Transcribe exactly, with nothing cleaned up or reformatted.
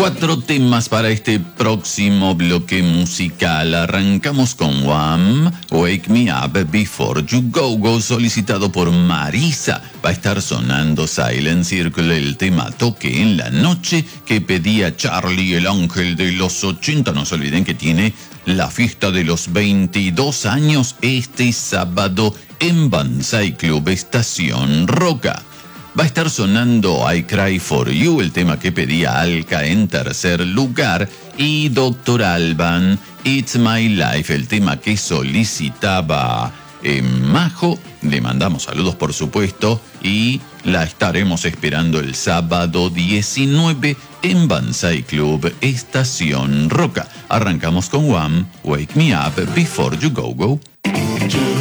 Cuatro temas para este próximo bloque musical. Arrancamos con Wham, Wake Me Up Before You Go Go, solicitado por Marisa. Va a estar sonando Silent Circle, el tema Toque en la Noche, que pedía Charlie, el ángel de los ochenta. No se olviden que tiene la fiesta de los veintidós años este sábado en Banzai Club Estación Roca. Va a estar sonando I Cry For You, el tema que pedía Alka en tercer lugar, y Doctor Alban, It's My Life, el tema que solicitaba eh, Majo. Le mandamos saludos, por supuesto, y la estaremos esperando el sábado diecinueve en Banzai Club Estación Roca. Arrancamos con Wham, Wake Me Up Before You Go Go.